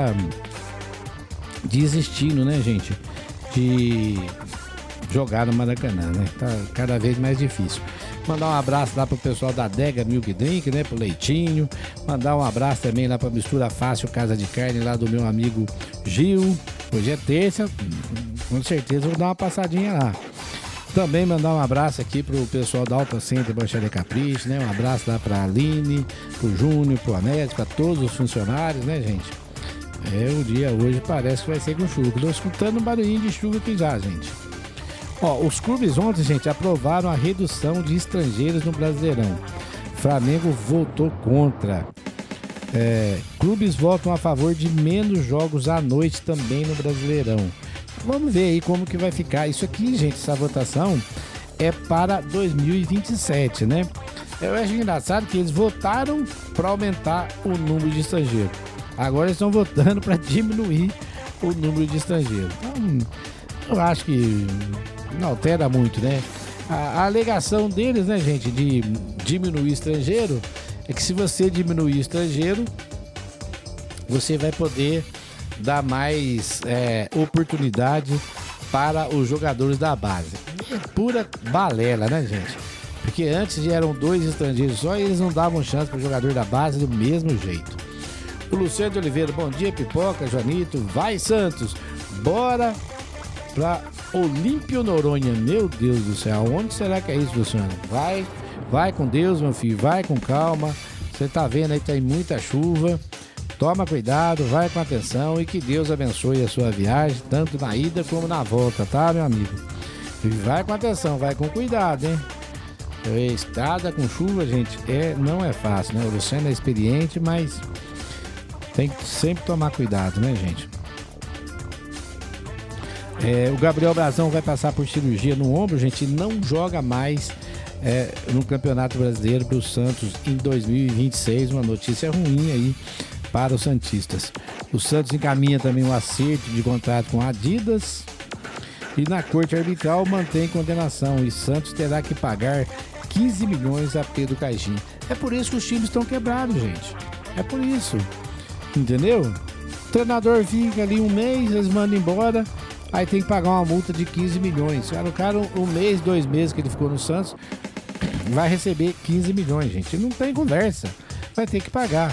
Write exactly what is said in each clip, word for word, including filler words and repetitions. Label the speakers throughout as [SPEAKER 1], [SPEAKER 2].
[SPEAKER 1] tá desistindo, né, gente, de jogar no Maracanã, né? Tá cada vez mais difícil. Mandar um abraço lá pro pessoal da Adega Milk Drink, né? Pro Leitinho. Mandar um abraço também lá pra Mistura Fácil Casa de Carne, lá do meu amigo Gil. Hoje é terça, com certeza vou dar uma passadinha lá. Também mandar um abraço aqui pro pessoal da Alta Center Bancharia Capricho, né? Um abraço lá pra Aline, pro Júnior, pro Anésio, pra todos os funcionários, né, gente? É, o dia hoje parece que vai ser com chuva. Tô escutando um barulhinho de chuva aqui já, gente. Ó, os clubes ontem, gente, aprovaram a redução de estrangeiros no Brasileirão. Flamengo votou contra. É, clubes votam a favor de menos jogos à noite também no Brasileirão. Vamos ver aí como que vai ficar. Isso aqui, gente, essa votação é para dois mil e vinte e sete, né? Eu acho engraçado que eles votaram para aumentar o número de estrangeiros. Agora eles estão votando para diminuir o número de estrangeiros. Então, eu acho que não altera muito, né? A, a alegação deles, né, gente, de diminuir estrangeiro, é que se você diminuir estrangeiro, você vai poder dar mais é, oportunidade para os jogadores da base. É pura balela, né, gente? Porque antes já eram dois estrangeiros só e eles não davam chance para o jogador da base do mesmo jeito. O Luciano de Oliveira, bom dia, Pipoca, Joanito, vai Santos, bora pra Olímpio Noronha. Meu Deus do céu, onde será que é isso, Luciano? Vai, vai com Deus, meu filho, vai com calma. Você tá vendo aí, tem muita chuva. Toma cuidado, vai com atenção e que Deus abençoe a sua viagem, tanto na ida como na volta, tá, meu amigo? E vai com atenção, vai com cuidado, hein? Estrada com chuva, gente, é, não é fácil, né? O Luciano é experiente, mas tem que sempre tomar cuidado, né, gente? É, o Gabriel Brazão vai passar por cirurgia no ombro, gente, e não joga mais é, no Campeonato Brasileiro para o Santos em dois mil e vinte e seis. Uma notícia ruim aí para os santistas. O Santos encaminha também um acerto de contrato com a Adidas e na corte arbitral mantém condenação e Santos terá que pagar quinze milhões a Pedro Caixinha. É por isso que os times estão quebrados, gente. É por isso. Entendeu? O treinador fica ali um mês, eles mandam embora, aí tem que pagar uma multa de quinze milhões. Cara, o cara, um mês, dois meses que ele ficou no Santos, vai receber quinze milhões, gente. Não tem conversa. Vai ter que pagar.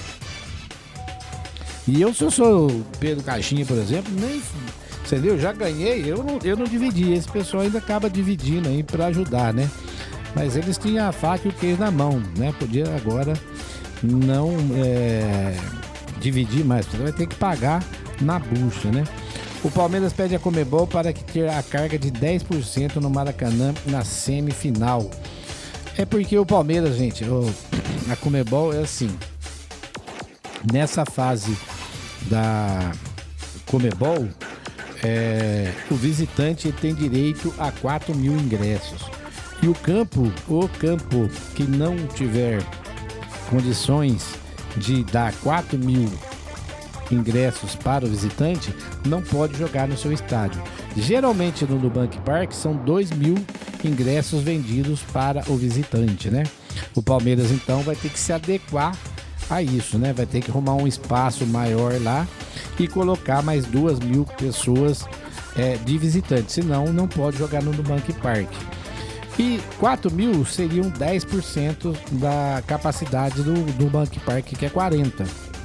[SPEAKER 1] E eu, se eu sou o Pedro Caixinha, por exemplo, nem... Entendeu? Já ganhei, eu não, eu não dividi. Esse pessoal ainda acaba dividindo aí pra ajudar, né? Mas eles tinham a faca e o queijo na mão, né? Podia agora não é, dividir mais. Você vai ter que pagar na bucha, né? O Palmeiras pede a Conmebol para que ter a carga de dez por cento no Maracanã na semifinal. É porque o Palmeiras, gente, o, a Conmebol é assim. Nessa fase da Conmebol, é, o visitante tem direito a quatro mil ingressos. E o campo, o campo que não tiver condições de dar quatro mil ingressos para o visitante, não pode jogar no seu estádio. Geralmente no Nubank Park são dois mil ingressos vendidos para o visitante, né? O Palmeiras então vai ter que se adequar a isso, né? Vai ter que arrumar um espaço maior lá e colocar mais duas mil pessoas é, de visitantes, senão não pode jogar no Nubank Park. E quatro mil seriam dez por cento da capacidade do, do Nubank Park, que é quarenta.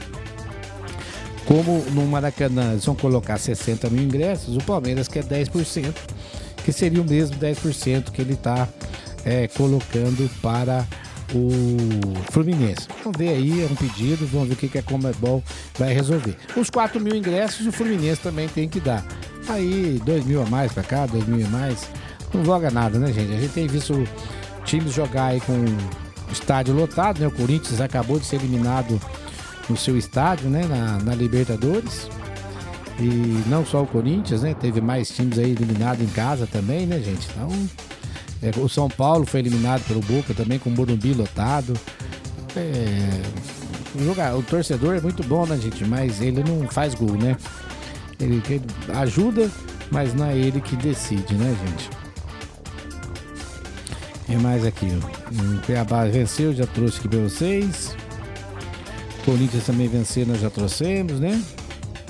[SPEAKER 1] Como no Maracanã eles vão colocar sessenta mil ingressos, o Palmeiras quer dez por cento, que seria o mesmo dez por cento que ele está é, colocando para o Fluminense. Vamos ver aí, é um pedido, vamos ver o que, que a Conmebol vai resolver. Os quatro mil ingressos o Fluminense também tem que dar. Aí dois mil a mais para cá, dois mil a mais, não joga nada, né, gente? A gente tem visto times jogar aí com o estádio lotado, né? O Corinthians acabou de ser eliminado no seu estádio, né, na, na Libertadores. E não só o Corinthians, né? Teve mais times aí eliminados em casa também, né, gente? Então, é, o São Paulo foi eliminado pelo Boca também, com o Morumbi lotado. É, o, jogar, o torcedor é muito bom, né, gente? Mas ele não faz gol, né? Ele, ele ajuda, mas não é ele que decide, né, gente? E mais aqui, ó. O Cuiabá venceu, já trouxe aqui pra vocês. Corinthians também venceu, nós já trouxemos, né?